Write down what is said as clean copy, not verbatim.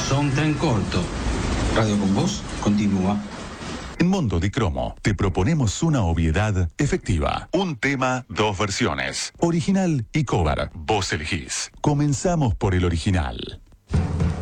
son tan corto. Radio con Voz continúa. En Mundo di Cromo te proponemos una obviedad efectiva. Un tema, dos versiones. Original y cover. Vos elegís. Comenzamos por el original.